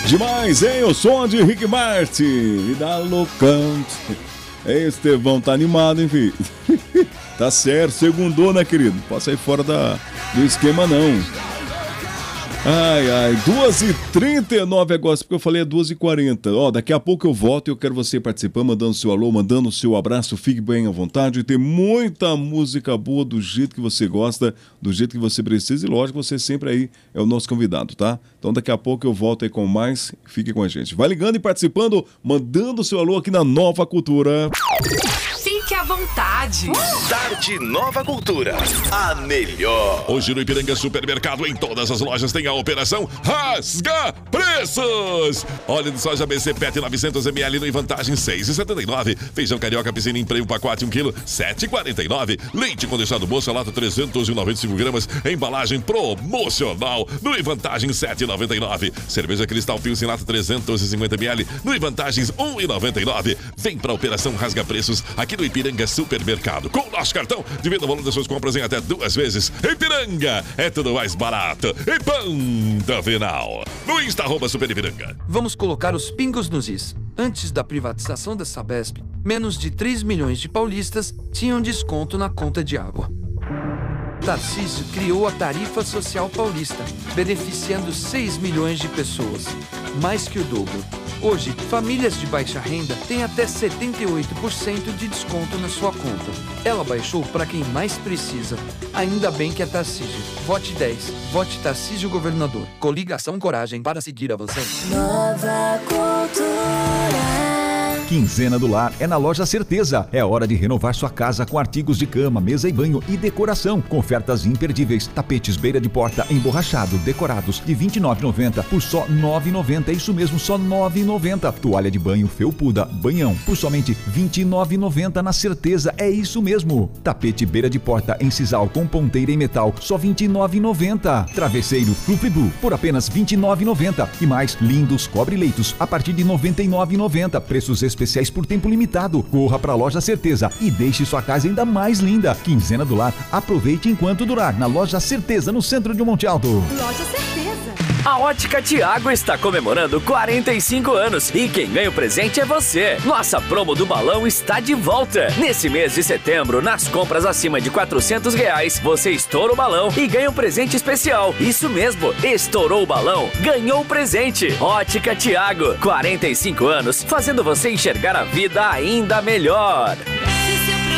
Demais, hein? O som de Rick Martin. Vida loucante. Estevão tá animado, hein, filho? Tá certo, segundou, né, querido? Não pode sair fora do esquema, não. Ai, 2h39 agora, porque eu falei 2h40. Ó, daqui a pouco eu volto e eu quero você participando, mandando seu alô, mandando seu abraço, fique bem à vontade. Tem muita música boa do jeito que você gosta, do jeito que você precisa e lógico, você sempre aí é o nosso convidado, tá? Então daqui a pouco eu volto aí com mais, fique com a gente. Vai ligando e participando, mandando seu alô aqui na Nova Cultura. Fique à vontade. Tarde Nova Cultura, a melhor. Hoje no Ipiranga Supermercado, em todas as lojas, tem a operação Rasga Preços. Óleo de soja BC PET 900ml no vantagem 6,79. Feijão carioca piscina em prêmio pacote 1 kg 7,49. Leite condensado moça lata 395 gramas, embalagem promocional no vantagem 7,99. Cerveja Cristal Pilsen lata 350ml no vantagens 1,99. Vem pra operação Rasga Preços aqui no Ipiranga Supermercado. Com o nosso cartão, divida o valor das suas compras em até 2 vezes. Ipiranga é tudo mais barato. E Ponta Final. No Insta, @SuperIpiranga. Vamos colocar os pingos nos is. Antes da privatização da Sabesp, menos de 3 milhões de paulistas tinham desconto na conta de água. Tarcísio criou a Tarifa Social Paulista, beneficiando 6 milhões de pessoas, mais que o dobro. Hoje, famílias de baixa renda têm até 78% de desconto na sua conta. Ela baixou para quem mais precisa. Ainda bem que é Tarcísio. Vote 10. Vote Tarcísio Governador. Coligação Coragem para seguir avançando. Nova Cultura. Quinzena do Lar é na Loja Certeza. É hora de renovar sua casa com artigos de cama, mesa e banho e decoração. Com ofertas imperdíveis. Tapetes beira de porta emborrachado, decorados de R$ 29,90 por só R$ 9,90. É isso mesmo, só R$ 9,90. Toalha de banho felpuda, banhão, por somente R$ 29,90 na Certeza. É isso mesmo. Tapete beira de porta em sisal com ponteira em metal, só R$ 29,90. Travesseiro Fluffy por apenas R$ 29,90. E mais lindos cobre-leitos a partir de R$ 99,90. Preços especiais por tempo limitado. Corra pra Loja Certeza e deixe sua casa ainda mais linda. Quinzena do Lar, aproveite enquanto durar. Na Loja Certeza, no centro de Monte Alto. Loja Certeza. A Ótica Tiago está comemorando 45 anos e quem ganha o presente é você. Nossa promo do balão está de volta. Nesse mês de setembro, nas compras acima de R$ 400, você estoura o balão e ganha um presente especial. Isso mesmo, estourou o balão, ganhou o presente. Ótica Tiago, 45 anos, fazendo você enxergar a vida ainda melhor.